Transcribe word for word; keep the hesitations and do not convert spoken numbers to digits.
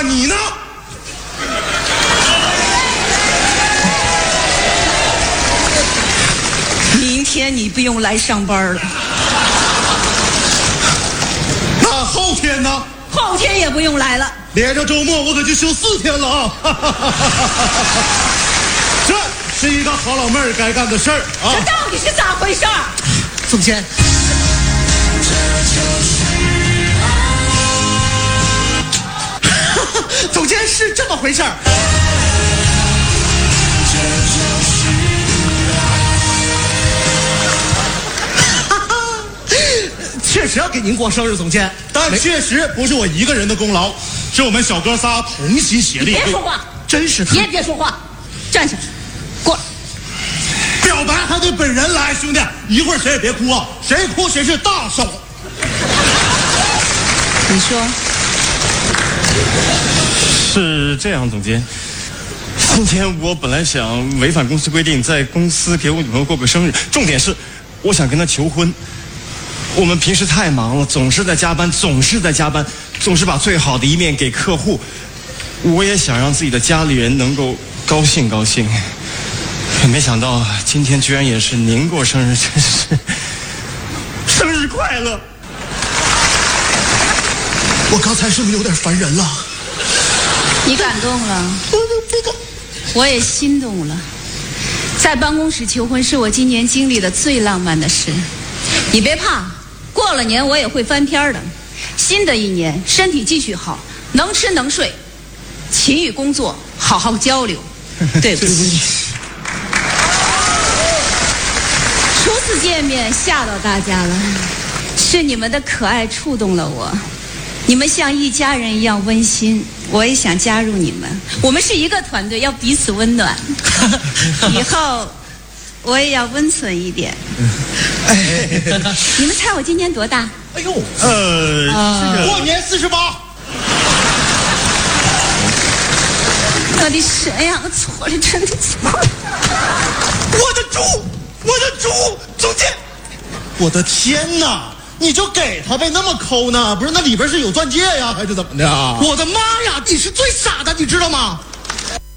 你呢？ 明天你不用来上班了。 那后天呢？ 后天也不用来了。 连着周末我可就休四天了啊！这是一个好老妹儿该干的事儿啊！ 这到底是咋回事儿？ 总监，总监是这么回事儿。确实要给您过生日，总监， 但确实不是我一个人的功劳，是我们小哥仨同心协力。 别说话， 真是他。 别别说话，站起来，过来。 表白还得本人来，兄弟，一会儿谁也别哭啊，谁哭谁是大手。 你说是这样，总监。今天我本来想违反公司规定，在公司给我女朋友过个生日，重点是我想跟她求婚。我们平时太忙了，总是在加班，总是在加班，总是把最好的一面给客户。我也想让自己的家里人能够高兴高兴，可没想到今天居然也是您过生日，真是生日快乐！ 我刚才是不是有点烦人了？ 你感动了，我也心动了。在办公室求婚是我今年经历的最浪漫的事。你别怕，过了年我也会翻篇的。新的一年，身体继续好，能吃能睡，勤于工作，好好交流。对不起，初次见面吓到大家了，是你们的可爱触动了我。你们像一家人一样温馨，我也想加入你们。我们是一个团队，要彼此温暖。以后我也要温存一点。你们猜我今年多大？ 哎呦， 呃，这个过年四十八。 我的神呀，我错了，真的错了。 我的猪，我的猪，总监，我的天哪！你就给他呗，那么抠呢？不是，那里边是有钻戒呀，还是怎么的？ 我的妈呀，你是最傻的，你知道吗？